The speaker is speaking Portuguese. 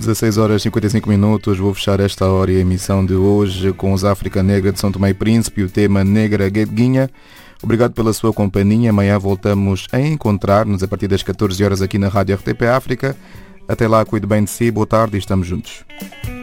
16 horas e 55 minutos. Vou fechar esta hora e a emissão de hoje com os África Negra de São Tomé e Príncipe e o tema Negra Guedeguinha. Obrigado pela sua companhia. Amanhã voltamos a encontrar-nos a partir das 14 horas aqui na Rádio RTP África. Até lá, cuide bem de si. Boa tarde e estamos juntos.